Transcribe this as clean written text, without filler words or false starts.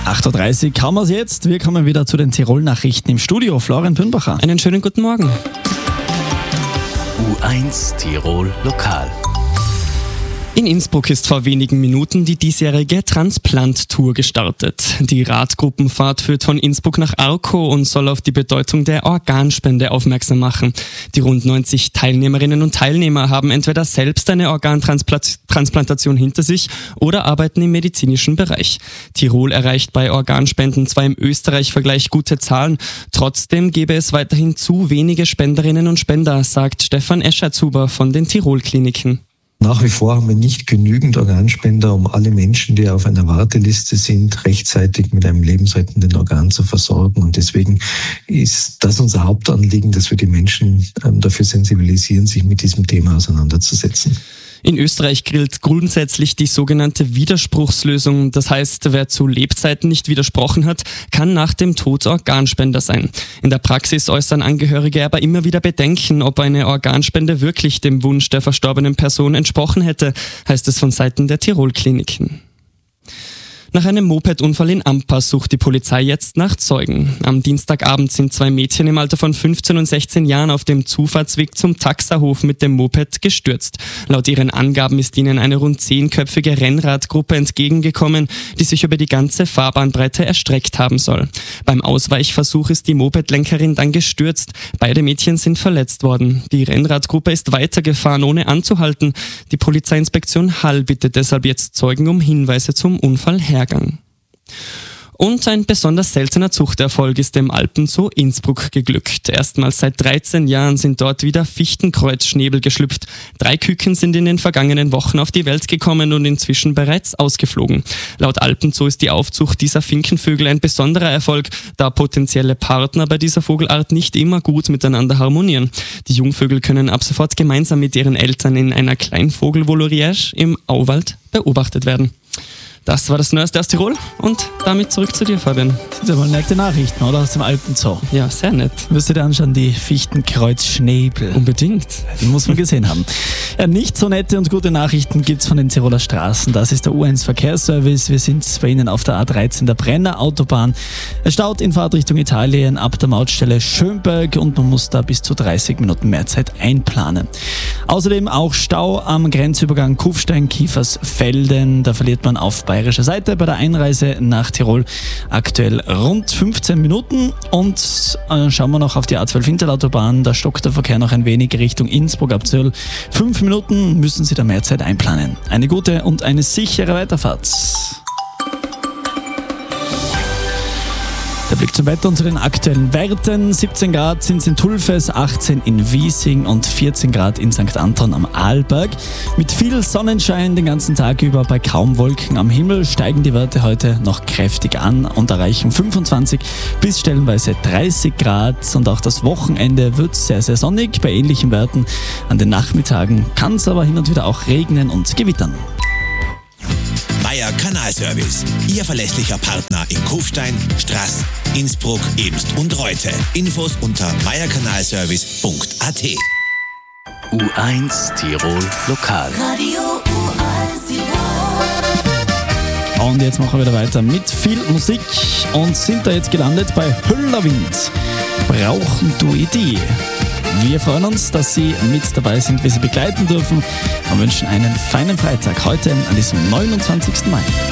8.30 Uhr haben wir es jetzt. Wir kommen wieder zu den Tirol-Nachrichten im Studio. Florian Pünbacher. Einen schönen guten Morgen. U1 Tirol Lokal. In Innsbruck ist vor wenigen Minuten die diesjährige Transplant-Tour gestartet. Die Radgruppenfahrt führt von Innsbruck nach Arco und soll auf die Bedeutung der Organspende aufmerksam machen. Die rund 90 Teilnehmerinnen und Teilnehmer haben entweder selbst eine Organtransplantation hinter sich oder arbeiten im medizinischen Bereich. Tirol erreicht bei Organspenden zwar im Österreich-Vergleich gute Zahlen, trotzdem gäbe es weiterhin zu wenige Spenderinnen und Spender, sagt Stefan Escherzuber von den Tirol-Kliniken. Nach wie vor haben wir nicht genügend Organspender, um alle Menschen, die auf einer Warteliste sind, rechtzeitig mit einem lebensrettenden Organ zu versorgen. Und deswegen ist das unser Hauptanliegen, dass wir die Menschen dafür sensibilisieren, sich mit diesem Thema auseinanderzusetzen. In Österreich gilt grundsätzlich die sogenannte Widerspruchslösung. Das heißt, wer zu Lebzeiten nicht widersprochen hat, kann nach dem Tod Organspender sein. In der Praxis äußern Angehörige aber immer wieder Bedenken, ob eine Organspende wirklich dem Wunsch der verstorbenen Person entsprochen hätte, heißt es von Seiten der Tirol-Kliniken. Nach einem Mopedunfall in Amper sucht die Polizei jetzt nach Zeugen. Am Dienstagabend sind 2 Mädchen im Alter von 15 und 16 Jahren auf dem Zufahrtsweg zum Taxahof mit dem Moped gestürzt. Laut ihren Angaben ist ihnen eine rund 10-köpfige Rennradgruppe entgegengekommen, die sich über die ganze Fahrbahnbreite erstreckt haben soll. Beim Ausweichversuch ist die Mopedlenkerin dann gestürzt. Beide Mädchen sind verletzt worden. Die Rennradgruppe ist weitergefahren, ohne anzuhalten. Die Polizeiinspektion Hall bittet deshalb jetzt Zeugen um Hinweise zum Unfallhergang. Und ein besonders seltener Zuchterfolg ist dem Alpenzoo Innsbruck geglückt. Erstmals seit 13 Jahren sind dort wieder Fichtenkreuzschnäbel geschlüpft. 3 Küken sind in den vergangenen Wochen auf die Welt gekommen und inzwischen bereits ausgeflogen. Laut Alpenzoo ist die Aufzucht dieser Finkenvögel ein besonderer Erfolg, da potenzielle Partner bei dieser Vogelart nicht immer gut miteinander harmonieren. Die Jungvögel können ab sofort gemeinsam mit ihren Eltern in einer Kleinvogel-Voliere im Auwald beobachtet werden. Das war das Neueste aus Tirol und damit zurück zu dir, Fabian. Das sind ja mal nette Nachrichten, oder? Aus dem Alpenzoo. Ja, sehr nett. Wirst du dir anschauen, die Fichtenkreuzschnäbel. Unbedingt. Die muss man gesehen haben. Ja, nicht so nette und gute Nachrichten gibt's von den Tiroler Straßen. Das ist der U1 Verkehrsservice. Wir sind bei Ihnen auf der A13 der Brenner Autobahn. Es staut in Fahrtrichtung Italien ab der Mautstelle Schönberg und man muss da bis zu 30 Minuten mehr Zeit einplanen. Außerdem auch Stau am Grenzübergang Kufstein-Kiefersfelden. Da verliert man auf bayerischer Seite bei der Einreise nach Tirol aktuell rund 15 Minuten. Und schauen wir noch auf die A12 Interautobahn. Da stockt der Verkehr noch ein wenig Richtung Innsbruck ab Zöll. 5 Minuten müssen Sie da mehr Zeit einplanen. Eine gute und eine sichere Weiterfahrt. Der Blick zum Wetter und zu den aktuellen Werten. 17 Grad sind es in Tulfes, 18 in Wiesing und 14 Grad in St. Anton am Arlberg. Mit viel Sonnenschein den ganzen Tag über bei kaum Wolken am Himmel steigen die Werte heute noch kräftig an und erreichen 25 bis stellenweise 30 Grad. Und auch das Wochenende wird sehr, sehr sonnig bei ähnlichen Werten. An den Nachmittagen kann es aber hin und wieder auch regnen und gewittern. Meier Kanalservice, Ihr verlässlicher Partner in Kufstein, Straß, Innsbruck, Ebst und Reute. Infos unter meierkanalservice.at. U1 Tirol Lokal. Radio U1 Tirol. Und jetzt machen wir wieder weiter mit viel Musik und sind da jetzt gelandet bei Höllerwind. Brauchen du Idee? Wir freuen uns, dass Sie mit dabei sind, wir Sie begleiten dürfen und wünschen einen feinen Freitag heute an diesem 29. Mai.